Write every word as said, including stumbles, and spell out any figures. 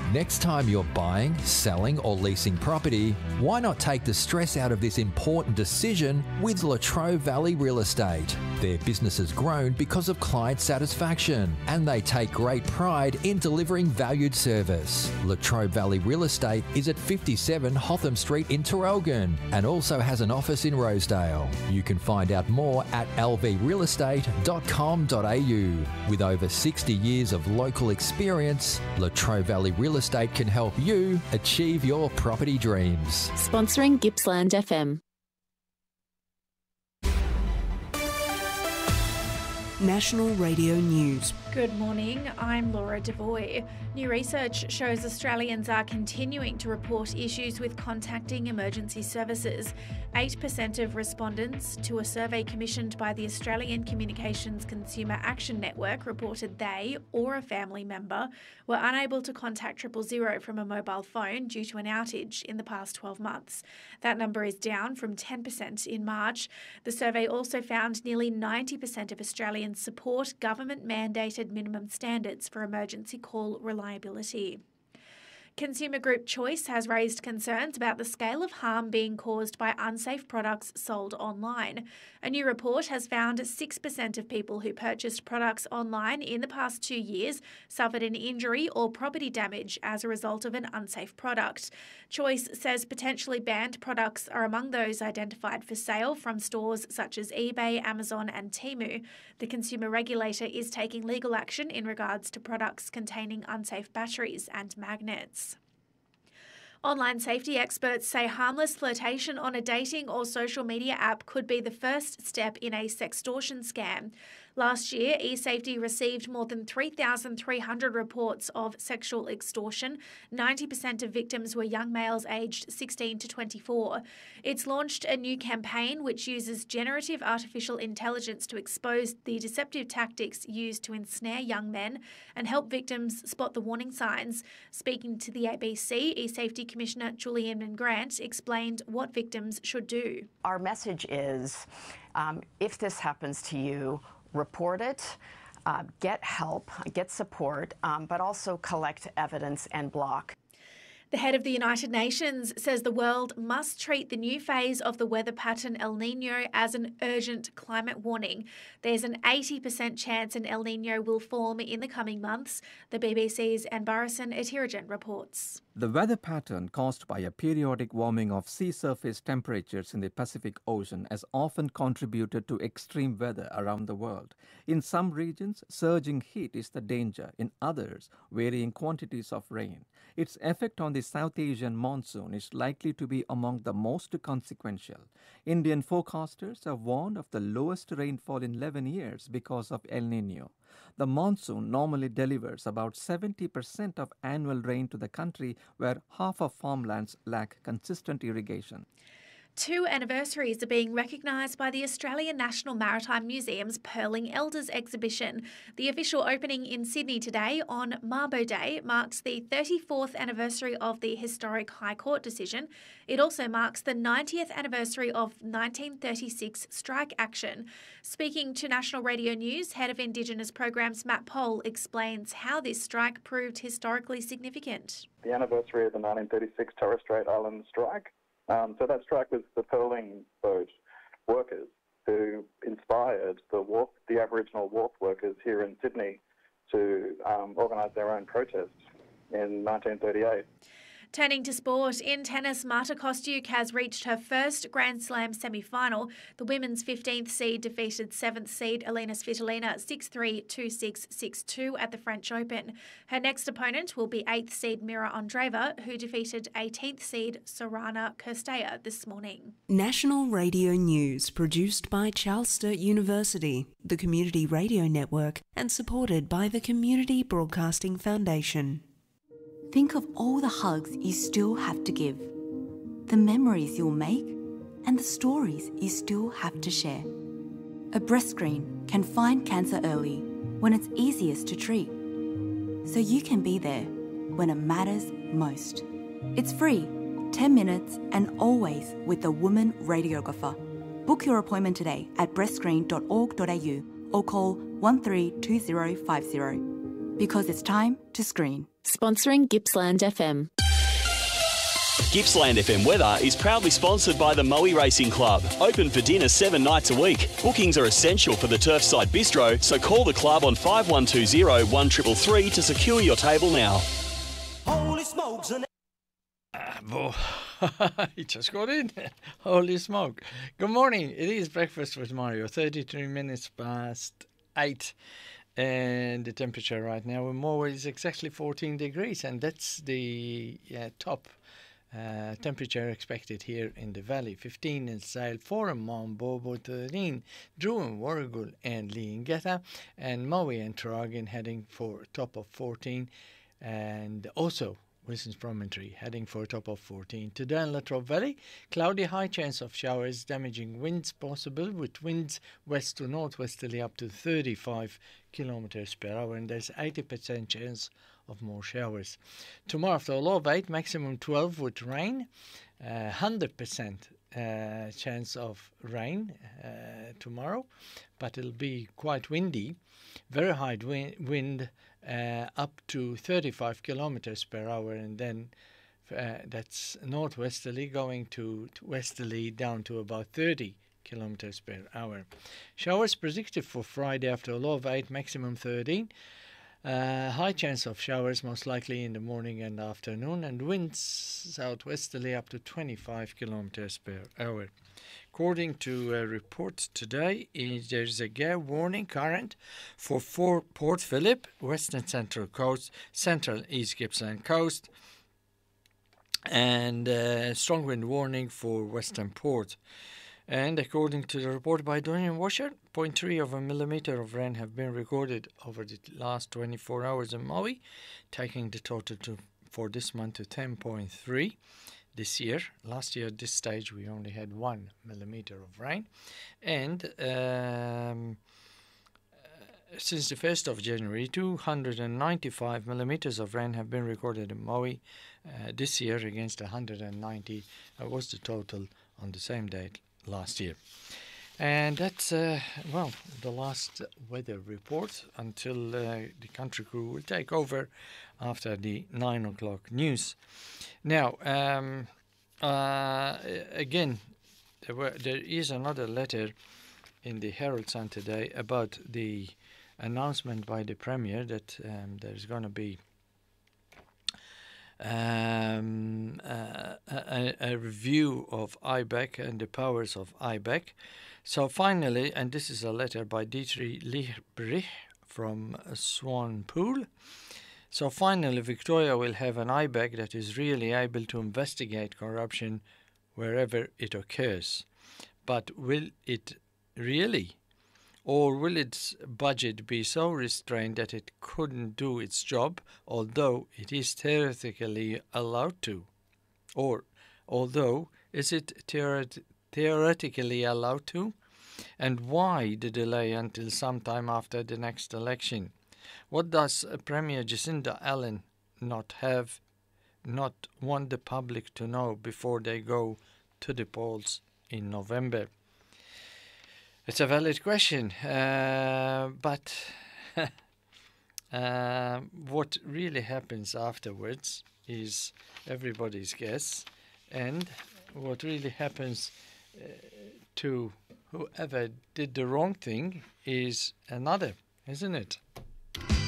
Next time you're buying, selling or leasing property, why not take the stress out of this important decision with Latrobe Valley Real Estate? Their business has grown because of client satisfaction and they take great pride in delivering valued service. Latrobe Valley Real Estate is at fifty-seven Hotham Street in Traralgon and also has an office in Rosedale. You can find out more at l v real estate dot com dot a u. With over sixty years of local experience, Latrobe Valley Real Estate can help you achieve your property dreams. Sponsoring Gippsland F M. National Radio News. Good morning, I'm Laura Devoy. New research shows Australians are continuing to report issues with contacting emergency services. eight percent of respondents to a survey commissioned by the Australian Communications Consumer Action Network reported they or a family member were unable to contact triple zero from a mobile phone due to an outage in the past twelve months. That number is down from ten percent in March. The survey also found nearly ninety percent of Australians support government-mandated minimum standards for emergency call reliability. Consumer group Choice has raised concerns about the scale of harm being caused by unsafe products sold online. A new report has found six percent of people who purchased products online in the past two years suffered an injury or property damage as a result of an unsafe product. Choice says potentially banned products are among those identified for sale from stores such as eBay, Amazon and Temu. The consumer regulator is taking legal action in regards to products containing unsafe batteries and magnets. Online safety experts say harmless flirtation on a dating or social media app could be the first step in a sextortion scam. Last year, eSafety received more than three thousand three hundred reports of sexual extortion. ninety percent of victims were young males aged sixteen to twenty-four. It's launched a new campaign which uses generative artificial intelligence to expose the deceptive tactics used to ensnare young men and help victims spot the warning signs. Speaking to the A B C, eSafety Commissioner Julian Grant explained what victims should do. Our message is, um, if this happens to you, report it, uh, get help, get support, um, but also collect evidence and block. The head of the United Nations says the world must treat the new phase of the weather pattern El Niño as an urgent climate warning. There's an eighty percent chance an El Niño will form in the coming months, the B B C's Anne Burrison Etirigen reports. The weather pattern caused by a periodic warming of sea surface temperatures in the Pacific Ocean has often contributed to extreme weather around the world. In some regions, surging heat is the danger. In others, varying quantities of rain. Its effect on the South Asian monsoon is likely to be among the most consequential. Indian forecasters have warned of the lowest rainfall in eleven years because of El Niño. The monsoon normally delivers about seventy percent of annual rain to the country, where half of farmlands lack consistent irrigation. Two anniversaries are being recognised by the Australian National Maritime Museum's Pearling Elders exhibition. The official opening in Sydney today on Mabo Day marks the thirty-fourth anniversary of the historic High Court decision. It also marks the ninetieth anniversary of nineteen thirty-six strike action. Speaking to National Radio News, Head of Indigenous Programs Matt Poll explains how this strike proved historically significant. The anniversary of the nineteen thirty-six Torres Strait Island strike. Um, so that strike was the pearling boat workers who inspired the wharf, the Aboriginal wharf workers here in Sydney to um, organise their own protest in nineteen thirty-eight. Turning to sport, in tennis, Marta Kostyuk has reached her first Grand Slam semi-final. The women's fifteenth seed defeated seventh seed Elina Svitolina six three, two six, six two at the French Open. Her next opponent will be eighth seed Mira Andreeva, who defeated eighteenth seed Sorana Cirstea this morning. National Radio News, produced by Charles Sturt University, the Community Radio Network, and supported by the Community Broadcasting Foundation. Think of all the hugs you still have to give, the memories you'll make, and the stories you still have to share. A breast screen can find cancer early when it's easiest to treat, so you can be there when it matters most. It's free, ten minutes, and always with a woman radiographer. Book your appointment today at breastscreen dot org dot a u or call one three two zero five zero. because it's time to screen. Sponsoring Gippsland F M. Gippsland F M weather is proudly sponsored by the Moe Racing Club. Open for dinner seven nights a week. Bookings are essential for the Turfside Bistro, so call the club on five one two zero, one three three three to secure your table now. Holy smokes and Uh, he just got in. Holy smoke. Good morning. It is Breakfast with Mario. thirty-three minutes past eight. And the temperature right now in Moe is exactly fourteen degrees. And that's the uh, top uh, temperature expected here in the valley. fifteen in Sale, four in Mount Bobo, thirteen, Drew and Warragul and Leongatha. And Moe and Traralgon heading for a top of fourteen. And also Wilson's Promontory heading for a top of fourteen. Today in Latrobe Valley, cloudy, high chance of showers, damaging winds possible with winds west to northwesterly up to thirty-five kilometers per hour, and there's eighty percent chance of more showers. Tomorrow after a low of eight, maximum twelve with rain, uh, one hundred percent uh, chance of rain uh, tomorrow, but it'll be quite windy, very high wind, wind Uh, up to thirty-five kilometers per hour, and then uh, that's northwesterly going to, to westerly down to about thirty kilometers per hour. Showers predicted for Friday after a low of eight, maximum thirteen. Uh, high chance of showers most likely in the morning and afternoon, and winds southwesterly up to twenty-five kilometers per hour. According to a report today, is there's a gale warning current for, for Port Phillip, Western Central Coast, Central East Gippsland Coast, and uh, strong wind warning for Western Port. And according to the report by Dorian Washer, zero point three of a millimetre of rain have been recorded over the last twenty-four hours in Moe, taking the total to, for this month to ten point three. This year, last year at this stage, we only had one millimetre of rain. And um, uh, since the first of January, two hundred ninety-five millimetres of rain have been recorded in Moe uh, this year against one hundred ninety uh, was the total on the same date last year. And that's, uh, well, the last weather report until uh, the country crew will take over after the nine o'clock news. Now, um, uh, again, there, were, there is another letter in the Herald Sun today about the announcement by the Premier that um, there's going to be um, uh, a, a review of I B E C and the powers of I B E C. So finally, and this is a letter by Dietrich Liebrecht from Swanpool. So finally, Victoria will have an I B E C that is really able to investigate corruption wherever it occurs. But will it really? Or will its budget be so restrained that it couldn't do its job, although it is theoretically allowed to? Or, although, is it theoret- theoretically allowed to? And why the delay until sometime after the next election? What does Premier Jacinda Allen not have, not want the public to know before they go to the polls in November? It's a valid question, uh, but uh, what really happens afterwards is everybody's guess, and what really happens uh, to whoever did the wrong thing is another, isn't it?